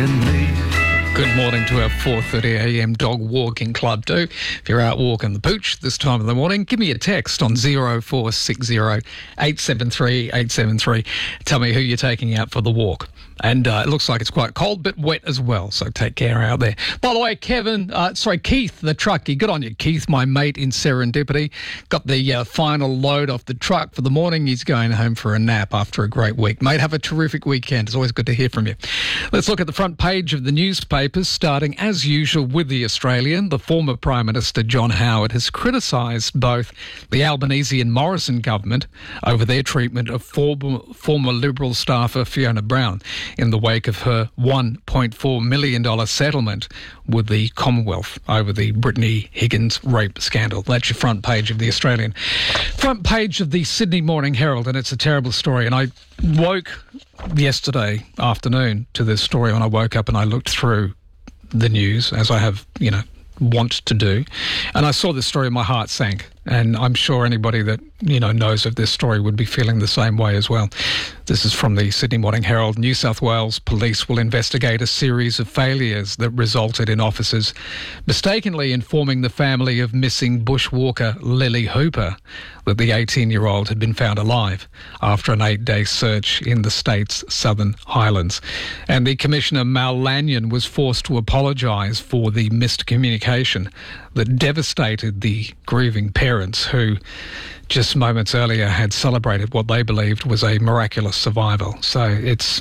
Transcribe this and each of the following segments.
in me. Good morning to our 4:30am dog walking club too. If you're out walking the pooch this time of the morning, give me a text on 0460 873 873. Tell me who you're taking out for the walk. And it looks like it's quite cold, but wet as well, so take care out there. By the way, Keith, the truckie. Good on you, Keith, my mate in Serendipity. Got the final load off the truck for the morning. He's going home for a nap after a great week. Mate, have a terrific weekend. It's always good to hear from you. Let's look at the front page of the newspapers, starting as usual with The Australian. The former Prime Minister John Howard has criticised both the Albanese and Morrison government over their treatment of former Liberal staffer Fiona Brown in the wake of her $1.4 million settlement with the Commonwealth over the Brittany Higgins rape scandal. That's your front page of The Australian. Front page of the Sydney Morning Herald, and it's a terrible story. And I woke yesterday afternoon to this story when I woke up and I looked through the news, as I have, want to do. And I saw this story and my heart sank. And I'm sure anybody that, knows of this story would be feeling the same way as well. This is from the Sydney Morning Herald. New South Wales police will investigate a series of failures that resulted in officers mistakenly informing the family of missing bushwalker Lily Hooper that the 18-year-old had been found alive after an 8-day search in the state's Southern Highlands. And the Commissioner, Mal Lanyon, was forced to apologise for the missed communication that devastated the grieving parents who just moments earlier had celebrated what they believed was a miraculous survival. So it's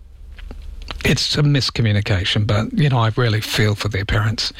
a miscommunication, but, I really feel for their parents.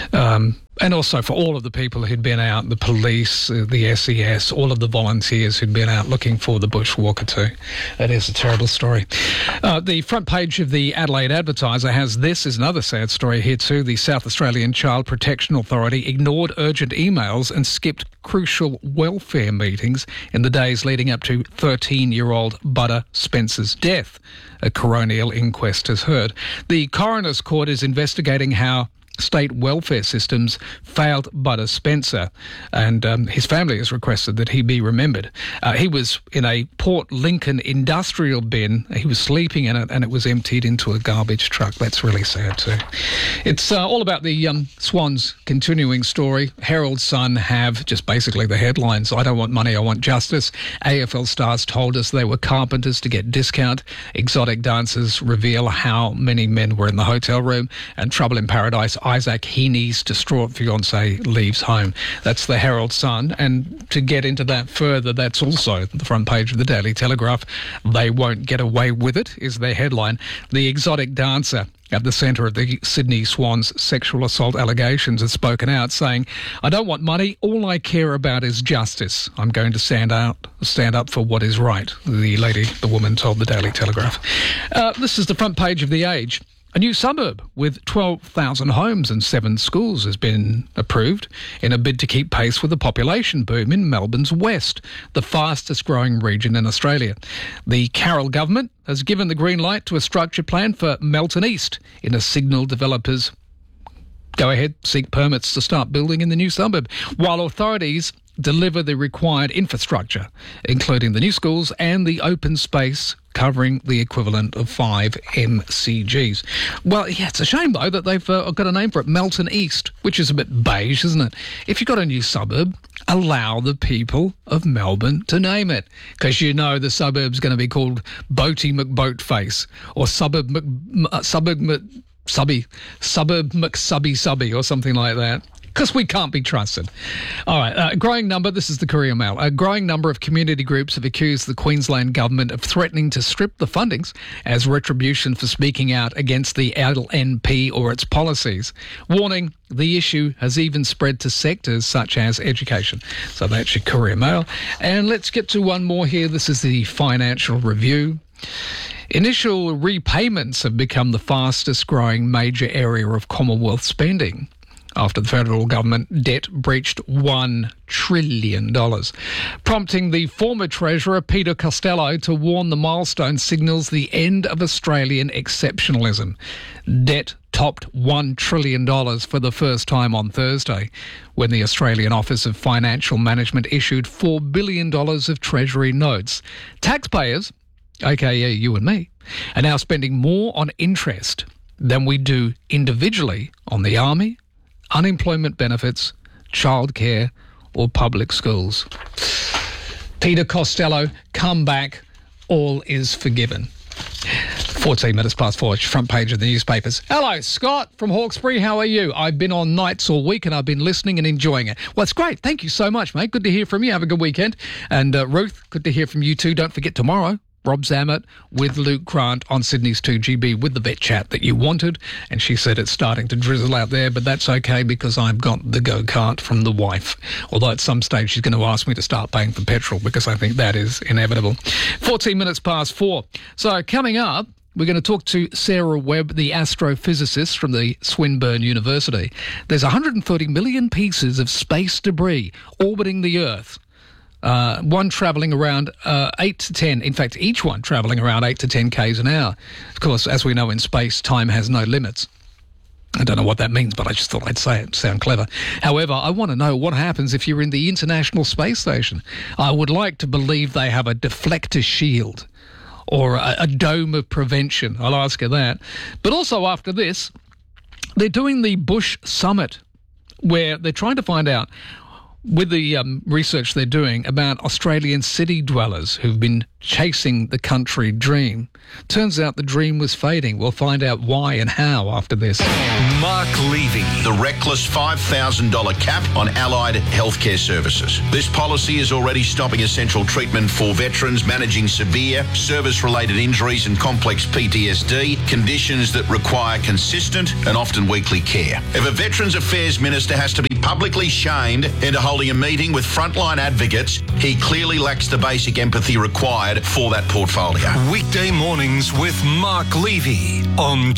And also for all of the people who'd been out, the police, the SES, all of the volunteers who'd been out looking for the bushwalker too. That is a terrible story. The front page of the Adelaide Advertiser has this, is another sad story here too. The South Australian Child Protection Authority ignored urgent emails and skipped crucial welfare meetings in the days leading up to 13-year-old Butter Spencer's death, a coronial inquest has heard. The coroner's court is investigating how state welfare systems failed Butter Spencer, and his family has requested that he be remembered. He was in a Port Lincoln industrial bin. He was sleeping in it, and it was emptied into a garbage truck. That's really sad too. It's all about the Swans continuing story. Herald Sun have just basically the headlines. I don't want money, I want justice. AFL stars told us they were carpenters to get discount. Exotic dancers reveal how many men were in the hotel room. And Trouble in Paradise, Isaac Heaney's distraught fiancée leaves home. That's the Herald Sun. And to get into that further, that's also the front page of the Daily Telegraph. They won't get away with it, is their headline. The exotic dancer at the centre of the Sydney Swans sexual assault allegations has spoken out, saying, "I don't want money, all I care about is justice. I'm going to stand up for what is right," the woman told the Daily Telegraph. This is the front page of The Age. A new suburb with 12,000 homes and 7 schools has been approved in a bid to keep pace with the population boom in Melbourne's west, the fastest growing region in Australia. The Carroll government has given the green light to a structure plan for Melton East in a signal developers go ahead, seek permits to start building in the new suburb, while authorities deliver the required infrastructure, including the new schools and the open space covering the equivalent of 5 MCGs. Well, yeah, it's a shame, though, that they've got a name for it, Melton East, which is a bit beige, isn't it? If you've got a new suburb, allow the people of Melbourne to name it, because the suburb's going to be called Boaty McBoatface or Suburb McSubby or something like that. Because we can't be trusted. All right, this is the Courier Mail. A growing number of community groups have accused the Queensland government of threatening to strip the fundings as retribution for speaking out against the LNP or its policies, warning the issue has even spread to sectors such as education. So that's your Courier Mail. And let's get to one more here. This is the Financial Review. Initial repayments have become the fastest growing major area of Commonwealth spending after the federal government debt breached $1 trillion, prompting the former Treasurer Peter Costello to warn the milestone signals the end of Australian exceptionalism. Debt topped $1 trillion for the first time on Thursday, when the Australian Office of Financial Management issued $4 billion of Treasury notes. Taxpayers, aka you and me, are now spending more on interest than we do individually on the army, unemployment benefits, childcare or public schools. Peter Costello, come back, all is forgiven. 14 minutes past 4, front page of the newspapers. Hello, Scott from Hawkesbury. How are you? I've been on nights all week and I've been listening and enjoying it. Well, it's great. Thank you so much, mate. Good to hear from you. Have a good weekend. And Ruth, good to hear from you too. Don't forget tomorrow, Rob Zammit with Luke Grant on Sydney's 2GB with the vet chat that you wanted. And she said it's starting to drizzle out there, but that's okay because I've got the go-kart from the wife. Although at some stage she's going to ask me to start paying for petrol because I think that is inevitable. 14 minutes past 4. So coming up, we're going to talk to Sarah Webb, the astrophysicist from the Swinburne University. There's 130 million pieces of space debris orbiting the Earth. One travelling around 8 to 10, in fact, each one travelling around 8 to 10 k's an hour. Of course, as we know in space, time has no limits. I don't know what that means, but I just thought I'd say it. Sound clever. However, I want to know what happens if you're in the International Space Station. I would like to believe they have a deflector shield or a dome of prevention. I'll ask her that. But also after this, they're doing the Bush Summit, where they're trying to find out, with the research they're doing about Australian city dwellers who've been chasing the country dream. Turns out the dream was fading. We'll find out why and how after this. Mark Levy. The reckless $5,000 cap on allied healthcare services. This policy is already stopping essential treatment for veterans managing severe service-related injuries and complex PTSD, conditions that require consistent and often weekly care. If a Veterans Affairs Minister has to be publicly shamed into holding a meeting with frontline advocates, he clearly lacks the basic empathy required for that portfolio. Weekday mornings with Mark Levy on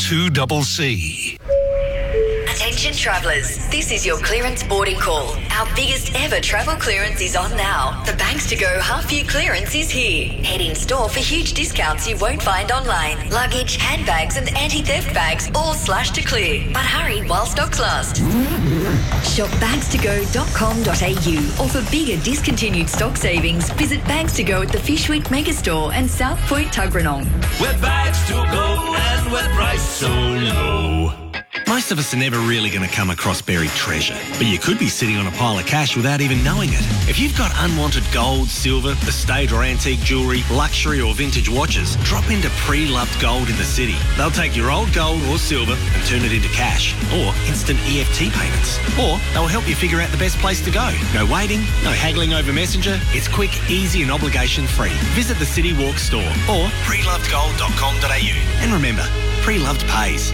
2CC. Attention travellers, this is your clearance boarding call. Our biggest ever travel clearance is on now. The Banks to Go half year clearance is here. Head in store for huge discounts you won't find online. Luggage, handbags and anti-theft bags all slashed to clear. But hurry while stocks last. Shop bankstogo.com.au or for bigger discontinued stock savings, visit Banks to Go at the Fishwick Megastore and South Point Tuggeranong. We're bags to go and we're priced so low. Most of us are never really going to come across buried treasure, but you could be sitting on a pile of cash without even knowing it. If you've got unwanted gold, silver, estate or antique jewellery, luxury or vintage watches, drop into Pre-Loved Gold in the city. They'll take your old gold or silver and turn it into cash or instant EFT payments. Or they'll help you figure out the best place to go. No waiting, no haggling over Messenger. It's quick, easy and obligation free. Visit the City Walk store or prelovedgold.com.au. And remember, Pre-Loved pays.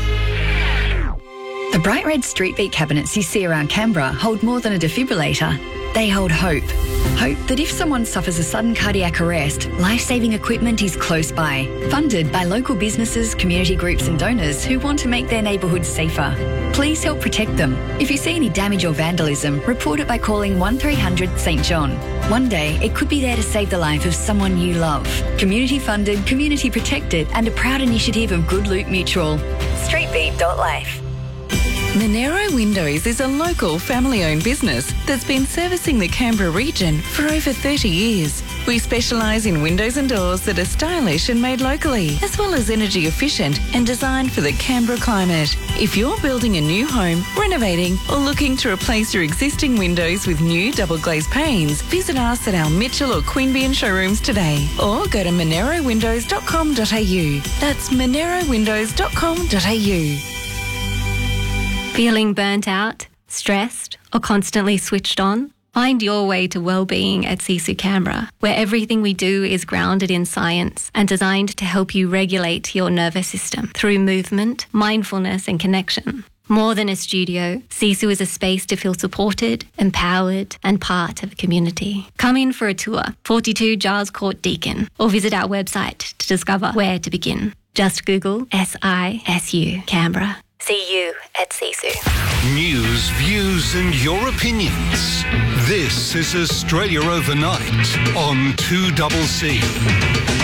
The bright red street beat cabinets you see around Canberra hold more than a defibrillator. They hold hope. Hope that if someone suffers a sudden cardiac arrest, life-saving equipment is close by. Funded by local businesses, community groups and donors who want to make their neighbourhoods safer. Please help protect them. If you see any damage or vandalism, report it by calling 1300 St John. One day, it could be there to save the life of someone you love. Community funded, community protected and a proud initiative of Good Loot Mutual. Streetbeat.life. Monero Windows is a local family-owned business that's been servicing the Canberra region for over 30 years. We specialise in windows and doors that are stylish and made locally, as well as energy efficient and designed for the Canberra climate. If you're building a new home, renovating or looking to replace your existing windows with new double glazed panes, visit us at our Mitchell or Queanbeyan showrooms today or go to monerowindows.com.au. That's monerowindows.com.au. Feeling burnt out, stressed, or constantly switched on? Find your way to well-being at Sisu Canberra, where everything we do is grounded in science and designed to help you regulate your nervous system through movement, mindfulness and connection. More than a studio, Sisu is a space to feel supported, empowered and part of a community. Come in for a tour, 42 Giles Court Deakin, or visit our website to discover where to begin. Just Google SISU Canberra. See you at Sisu. News, views and your opinions. This is Australia Overnight on 2CC.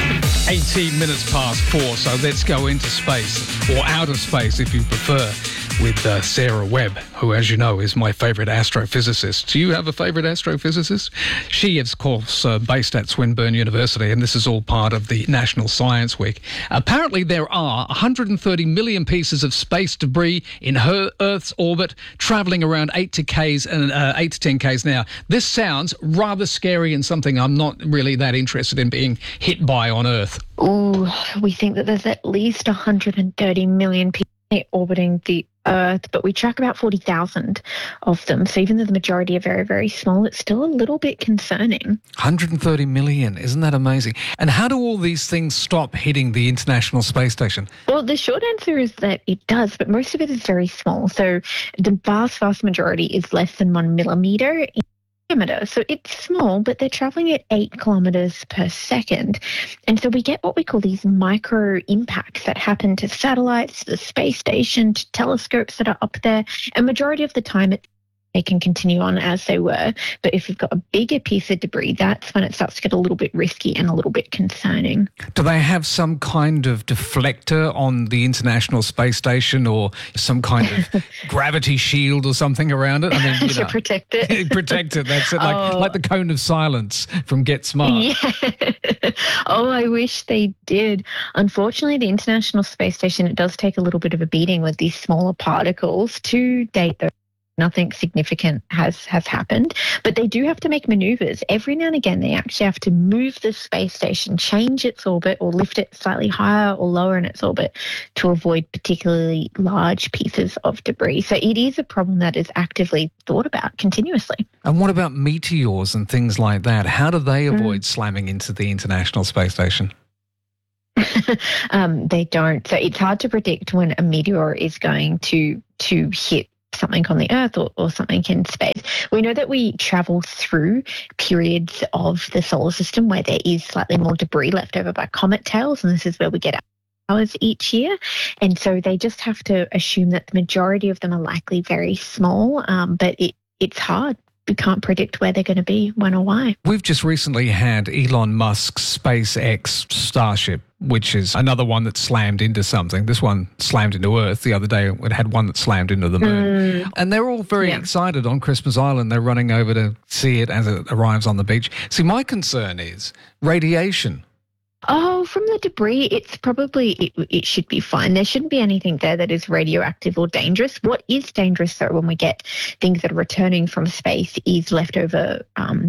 18 minutes past 4, so let's go into space, or outer space if you prefer. with Sarah Webb, who, as you know, is my favourite astrophysicist. Do you have a favourite astrophysicist? She is, of course, based at Swinburne University, and this is all part of the National Science Week. Apparently, there are 130 million pieces of space debris in Earth's orbit, travelling around 8 to 10 Ks now. This sounds rather scary and something I'm not really that interested in being hit by on Earth. Ooh, we think that there's at least 130 million people orbiting the Earth, but we track about 40,000 of them. So even though the majority are very, very small, it's still a little bit concerning. 130 million. Isn't that amazing? And how do all these things stop hitting the International Space Station? Well, the short answer is that it does, but most of it is very small. So the vast, vast majority is less than 1 millimetre in diameter. So it's small, but they're travelling at 8 kilometres per second. And so we get what we call these micro impacts that happen to satellites, to the space station, to telescopes that are up there. And majority of the time they can continue on as they were. But if you've got a bigger piece of debris, that's when it starts to get a little bit risky and a little bit concerning. Do they have some kind of deflector on the International Space Station or some kind of gravity shield or something around it? I mean, to protect it. Protect it, that's it. Like the cone of silence from Get Smart. Yeah. Oh, I wish they did. Unfortunately, the International Space Station, it does take a little bit of a beating with these smaller particles. To date, though, nothing significant has happened, but they do have to make manoeuvres. Every now and again, they actually have to move the space station, change its orbit or lift it slightly higher or lower in its orbit to avoid particularly large pieces of debris. So it is a problem that is actively thought about continuously. And what about meteors and things like that? How do they avoid slamming into the International Space Station? They don't. So it's hard to predict when a meteor is going to hit something on the Earth or something in space. We know that we travel through periods of the solar system where there is slightly more debris left over by comet tails, and this is where we get hours each year. And so they just have to assume that the majority of them are likely very small, but it's hard. We can't predict where they're going to be, when or why. We've just recently had Elon Musk's SpaceX Starship, which is another one that slammed into something. This one slammed into Earth. The other day it had one that slammed into the moon. And they're all very excited on Christmas Island. They're running over to see it as it arrives on the beach. See, my concern is radiation. Oh, from the debris, it's probably, it should be fine. There shouldn't be anything there that is radioactive or dangerous. What is dangerous, though, when we get things that are returning from space is leftover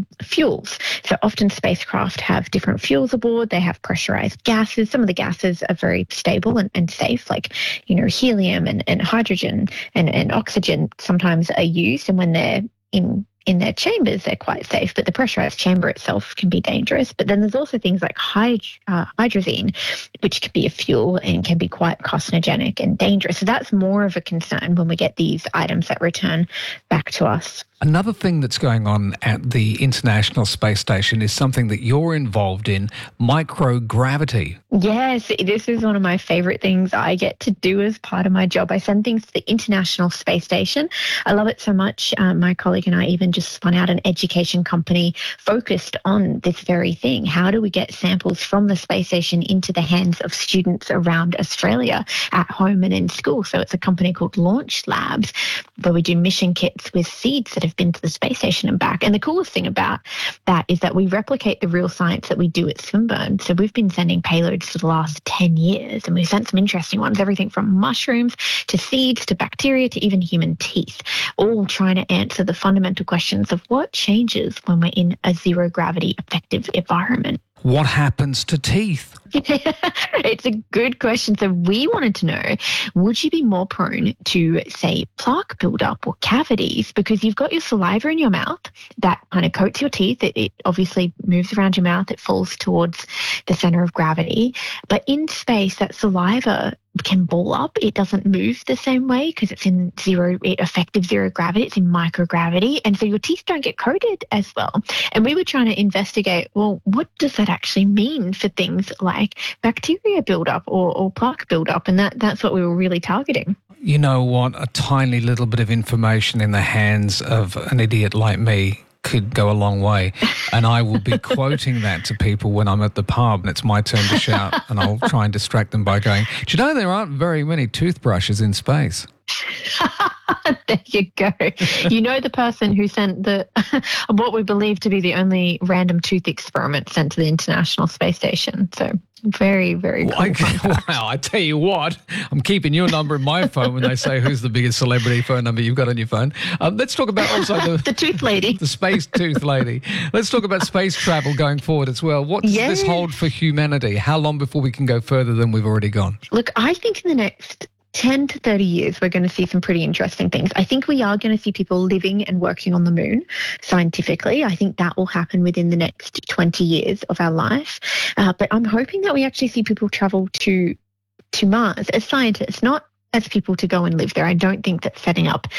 fuels. So often spacecraft have different fuels aboard. They have pressurized gases. Some of the gases are very stable and safe, like, helium and hydrogen and oxygen sometimes are used. And when they're in their chambers, they're quite safe, but the pressurized chamber itself can be dangerous. But then there's also things like hydrazine, which can be a fuel and can be quite carcinogenic and dangerous. So that's more of a concern when we get these items that return back to us. Another thing that's going on at the International Space Station is something that you're involved in, microgravity. Yes, this is one of my favourite things I get to do as part of my job. I send things to the International Space Station. I love it so much. My colleague and I even just spun out an education company focused on this very thing. How do we get samples from the space station into the hands of students around Australia at home and in school? So it's a company called Launch Labs, where we do mission kits with seeds that have been to the space station and back. And the coolest thing about that is that we replicate the real science that we do at Swinburne. So we've been sending payloads for the last 10 years, and we've sent some interesting ones, everything from mushrooms to seeds to bacteria to even human teeth, all trying to answer the fundamental questions of what changes when we're in a zero gravity effective environment. What happens to teeth? It's a good question. So we wanted to know, would you be more prone to, say, plaque buildup or cavities? Because you've got your saliva in your mouth that kind of coats your teeth. It obviously moves around your mouth. It falls towards the center of gravity. But in space, that saliva can ball up. It doesn't move the same way because it's in effective zero gravity. It's in microgravity. And so your teeth don't get coated as well. And we were trying to investigate, well, what does that actually mean for things like bacteria buildup or plaque buildup? And that's what we were really targeting. You know what? A tiny little bit of information in the hands of an idiot like me could go a long way. And I will be quoting that to people when I'm at the pub and it's my turn to shout, and I'll try and distract them by going, do you know there aren't very many toothbrushes in space? There you go. You know the person who sent what we believe to be the only random tooth experiment sent to the International Space Station. So very, very cool. Wow, I tell you what, I'm keeping your number in my phone when they say who's the biggest celebrity phone number you've got on your phone. Let's talk about also the tooth lady. The space tooth lady. Let's talk about space travel going forward as well. What does this hold for humanity? How long before we can go further than we've already gone? Look, I think in the next 10 to 30 years, we're going to see some pretty interesting things. I think we are going to see people living and working on the moon scientifically. I think that will happen within the next 20 years of our life. But I'm hoping that we actually see people travel to Mars as scientists, not as people to go and live there. I don't think that setting up,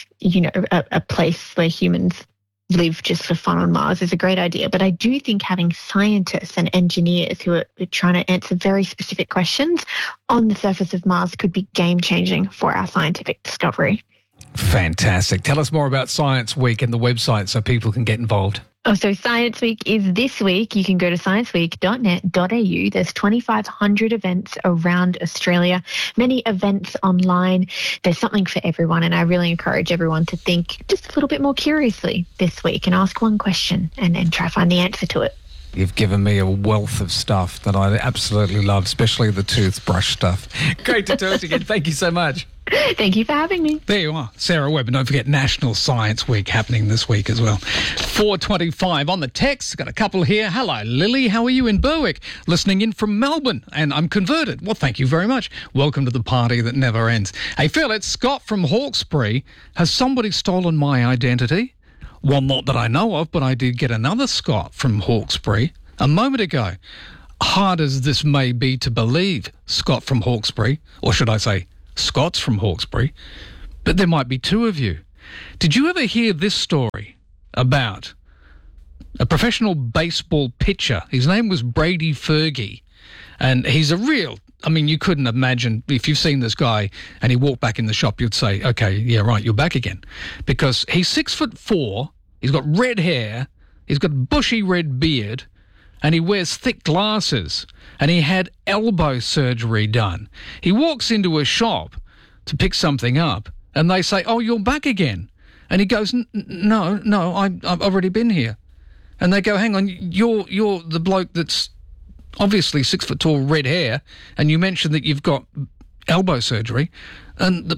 a place where humans live just for fun on Mars is a great idea. But I do think having scientists and engineers who are trying to answer very specific questions on the surface of Mars could be game-changing for our scientific discovery. Fantastic. Tell us more about Science Week and the website so people can get involved. So Science Week is this week. You can go to scienceweek.net.au. There's 2,500 events around Australia, many events online. There's something for everyone, and I really encourage everyone to think just a little bit more curiously this week and ask one question and try to find the answer to it. You've given me a wealth of stuff that I absolutely love, especially the toothbrush stuff. Great to talk to you again. Thank you so much. Thank you for having me. There you are, Sarah Webb. And don't forget National Science Week happening this week as well. 4:25 on the text. Got a couple here. Hello, Lily. How are you in Berwick? Listening in from Melbourne. And I'm converted. Well, thank you very much. Welcome to the party that never ends. Hey, Phil, it's Scott from Hawkesbury. Has somebody stolen my identity? Well, not that I know of, but I did get another Scott from Hawkesbury a moment ago. Hard as this may be to believe, Scott from Hawkesbury, or should I say Scots from Hawkesbury, but there might be two of you. Did you ever hear this story about a professional baseball pitcher? His name was Brady Fergie, and he's a real... you couldn't imagine, if you've seen this guy and he walked back in the shop, you'd say, okay, yeah, right, you're back again. Because he's 6'4", he's got red hair, he's got bushy red beard, and he wears thick glasses, and he had elbow surgery done. He walks into a shop to pick something up, and they say, oh, you're back again. And he goes, no, I've already been here. And they go, hang on, you're the bloke that's obviously 6 foot tall, red hair, and you mentioned that you've got elbow surgery, and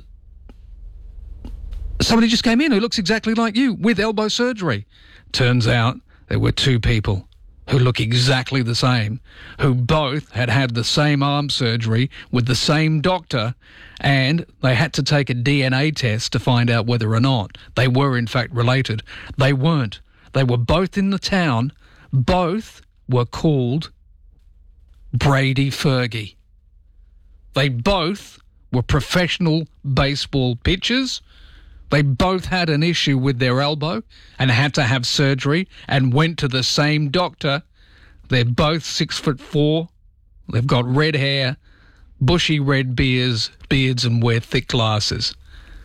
somebody just came in who looks exactly like you with elbow surgery. Turns out there were two people who look exactly the same, who both had the same arm surgery with the same doctor, and they had to take a DNA test to find out whether or not they were in fact related. They weren't. They were both in the town. Both were called Brady Fergie. They both were professional baseball pitchers. They both had an issue with their elbow and had to have surgery and went to the same doctor. They're both 6'4". They've got red hair, bushy red beards, and wear thick glasses.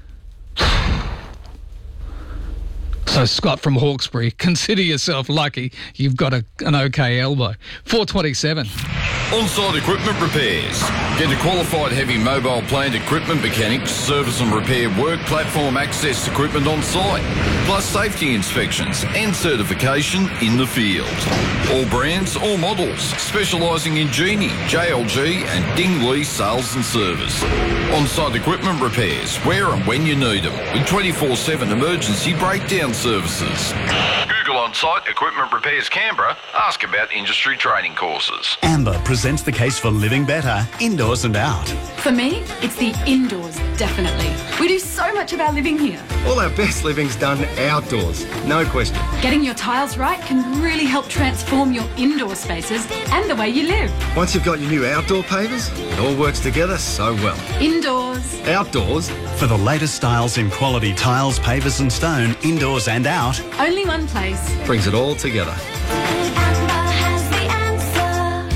So, Scott from Hawkesbury, consider yourself lucky you've got an okay elbow. 4:27. On-site equipment repairs. Get a qualified heavy mobile plant equipment mechanics, service and repair work platform access equipment on site, plus safety inspections and certification in the field. All brands, all models, specialising in Genie, JLG and Dingley sales and service. On-site equipment repairs, where and when you need them, with 24/7 emergency breakdown services. Google On-Site Equipment Repairs Canberra. Ask about industry training courses. Amber presents the case for living better, indoors and out. For me, it's the indoors, definitely. We do so much of our living here. All our best living's done outdoors, no question. Getting your tiles right can really help transform your indoor spaces and the way you live. Once you've got your new outdoor pavers, it all works together so well. Indoors. Outdoors. For the latest styles in quality tiles, pavers and stone, indoors and out. Only one place. Brings it all together. The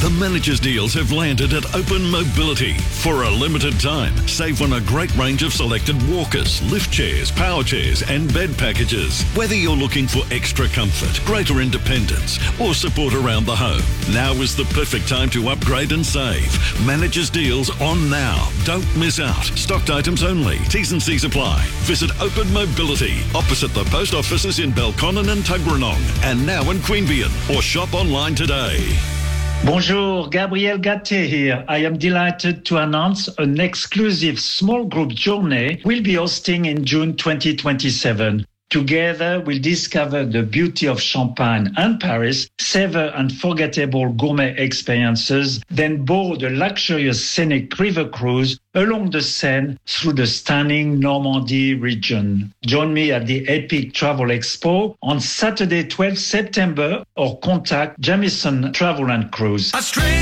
The managers' deals have landed at Open Mobility. For a limited time, save on a great range of selected walkers, lift chairs, power chairs and bed packages. Whether you're looking for extra comfort, greater independence or support around the home, now is the perfect time to upgrade and save. Managers' deals on now. Don't miss out. Stocked items only. T's and C's apply. Visit Open Mobility opposite the post offices in Belconnen and Tuggeranong and now in Queanbeyan, or shop online today. Bonjour, Gabriel Gatté here. I am delighted to announce an exclusive small group journey we'll be hosting in June 2027. Together, we'll discover the beauty of Champagne and Paris, savor unforgettable gourmet experiences, then board a luxurious scenic river cruise along the Seine through the stunning Normandy region. Join me at the Epic Travel Expo on Saturday, 12 September, or contact Jamieson Travel and Cruise.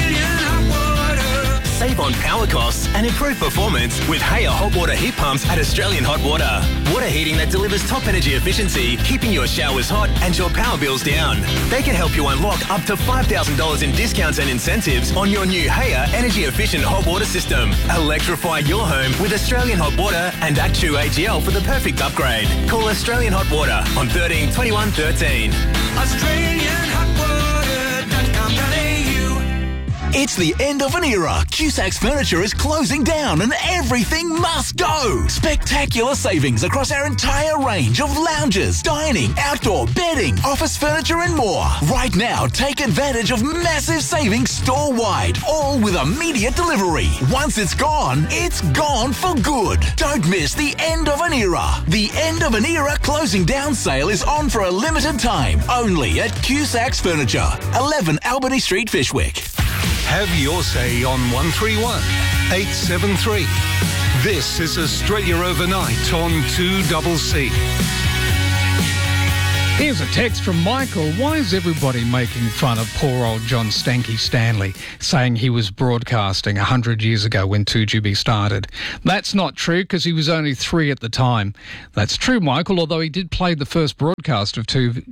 Save on power costs and improve performance with Haier hot water heat pumps at Australian Hot Water. Water heating that delivers top energy efficiency, keeping your showers hot and your power bills down. They can help you unlock up to $5,000 in discounts and incentives on your new Haier energy efficient hot water system. Electrify your home with Australian Hot Water and Actu AGL for the perfect upgrade. Call Australian Hot Water on 13 21 13. AustralianHotWater.com.au. It's the end of an era. Cusac's Furniture is closing down and everything must go. Spectacular savings across our entire range of lounges, dining, outdoor, bedding, office furniture and more. Right now, take advantage of massive savings store-wide, all with immediate delivery. Once it's gone for good. Don't miss the end of an era. The end of an era closing down sale is on for a limited time, only at Cusac's Furniture, 11 Albany Street, Fishwick. Have your say on 131 873. This is Australia Overnight on 2CC. Here's a text from Michael. Why is everybody making fun of poor old John Stanky Stanley, saying he was broadcasting 100 years ago when 2GB started? That's not true because he was only 3 at the time. That's true, Michael, although he did play the first broadcast of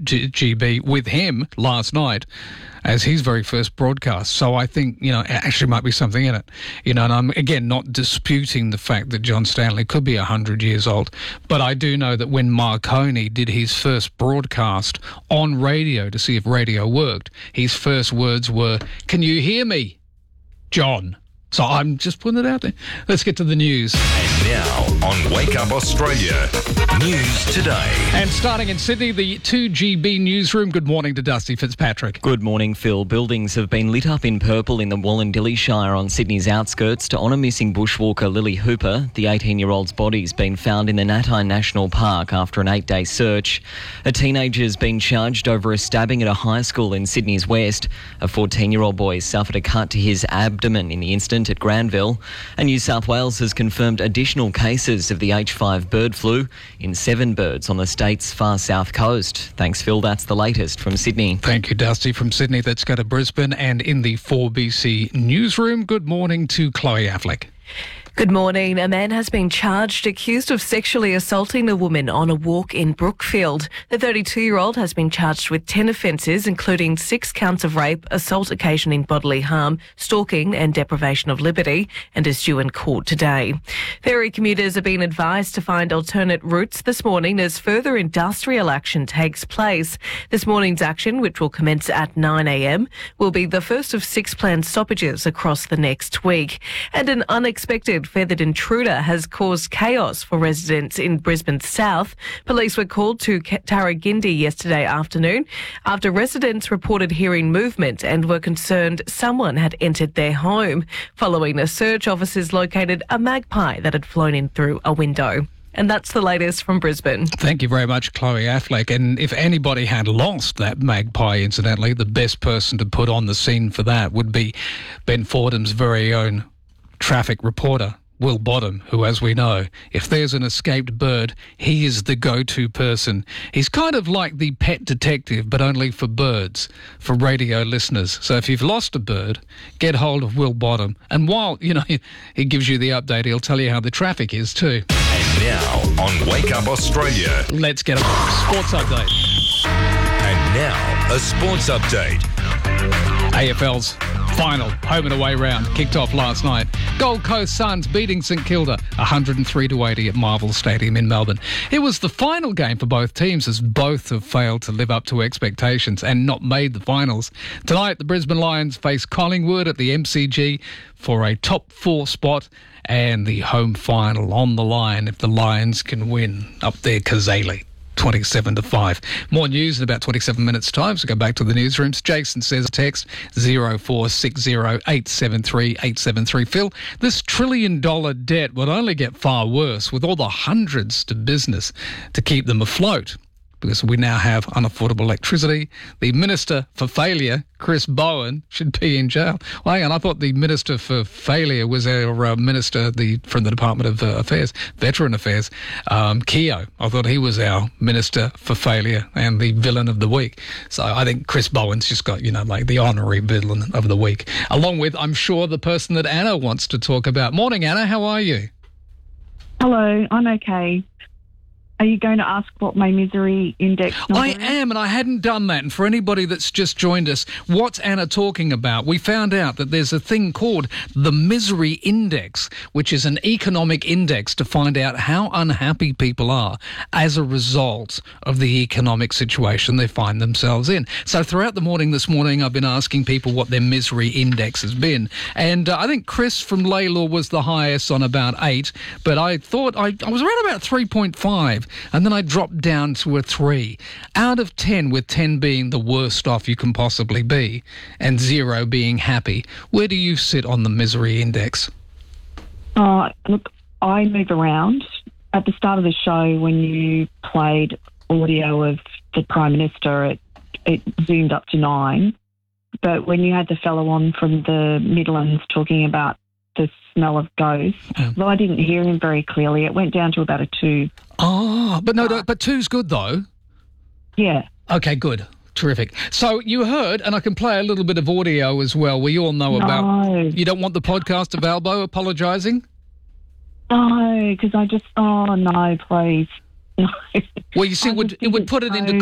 2GB with him last night as his very first broadcast. So I think, actually might be something in it. And I'm, again, not disputing the fact that John Stanley could be 100 years old. But I do know that when Marconi did his first broadcast on radio to see if radio worked, his first words were, "Can you hear me, John?" So I'm just putting it out there. Let's get to the news. And now on Wake Up Australia, News Today. And starting in Sydney, the 2GB newsroom. Good morning to Dusty Fitzpatrick. Good morning, Phil. Buildings have been lit up in purple in the Wallandilly Shire on Sydney's outskirts to honour missing bushwalker Lily Hooper. The 18-year-old's body's been found in the Natai National Park after an 8-day search. A teenager's been charged over a stabbing at a high school in Sydney's west. A 14-year-old boy suffered a cut to his abdomen in the incident at Granville. And New South Wales has confirmed additional cases of the H5 bird flu in 7 birds on the state's far south coast. Thanks, Phil. That's the latest from Sydney. Thank you, Dusty. From Sydney, let's go to Brisbane. And in the 4BC newsroom, good morning to Chloe Affleck. Good morning. A man has been charged accused of sexually assaulting a woman on a walk in Brookfield. The 32-year-old has been charged with 10 offences, including 6 counts of rape, assault occasioning bodily harm, stalking and deprivation of liberty, and is due in court today. Ferry commuters are being advised to find alternate routes this morning as further industrial action takes place. This morning's action, which will commence at 9 a.m, will be the first of 6 planned stoppages across the next week. And an unexpected feathered intruder has caused chaos for residents in Brisbane South. Police were called to Tarragindi yesterday afternoon after residents reported hearing movement and were concerned someone had entered their home. Following a search, officers located a magpie that had flown in through a window. And that's the latest from Brisbane. Thank you very much, Chloe Affleck. And if anybody had lost that magpie, incidentally, the best person to put on the scene for that would be Ben Fordham's very own traffic reporter, Will Bottom, who, as we know, if there's an escaped bird, he is the go-to person. He's kind of like the pet detective, but only for birds, for radio listeners. So if you've lost a bird, get hold of Will Bottom. And while, he gives you the update, he'll tell you how the traffic is too. And now on Wake Up Australia, let's get a sports update. And now a sports update. AFL's Final home and away round kicked off last night. Gold Coast Suns beating St Kilda 103-80 at Marvel Stadium in Melbourne. It was the final game for both teams, as both have failed to live up to expectations and not made the finals. Tonight, the Brisbane Lions face Collingwood at the MCG for a top 4 spot and the home final on the line if the Lions can win up there, Kazali. 27-5. More news in about 27 minutes' time, so go back to the newsrooms. Jason says text 0460 873 873. Phil, this $1 trillion debt would only get far worse with all the hundreds to business to keep them afloat, because we now have unaffordable electricity. The Minister for Failure, Chris Bowen, should be in jail. Well, hang on, I thought the Minister for Failure was our Minister from the Department of Veteran Affairs, Keogh. I thought he was our Minister for Failure and the villain of the week. So I think Chris Bowen's just got, like the honorary villain of the week, along with, I'm sure, the person that Anna wants to talk about. Morning, Anna. How are you? Hello, I'm okay. Are you going to ask what my misery index number is? I am, and I hadn't done that. And for anybody that's just joined us, what's Anna talking about? We found out that there's a thing called the misery index, which is an economic index to find out how unhappy people are as a result of the economic situation they find themselves in. So throughout the morning this morning, I've been asking people what their misery index has been. And I think Chris from Laylaw was the highest on about 8, but I thought I was around about 3.5. And then I dropped down to a 3. Out of 10, with 10 being the worst off you can possibly be, and 0 being happy, where do you sit on the misery index? Look, I move around. At the start of the show, when you played audio of the Prime Minister, it zoomed up to 9. But when you had the fellow on from the Midlands talking about the smell of ghosts, though I didn't hear him very clearly, it went down to about a 2. Oh, but but 2's good though. Yeah. Okay, good. Terrific. So you heard, and I can play a little bit of audio as well. We all know about... You don't want the podcast of Albo apologising? No, because no, please. No. Well, you see, it would put it into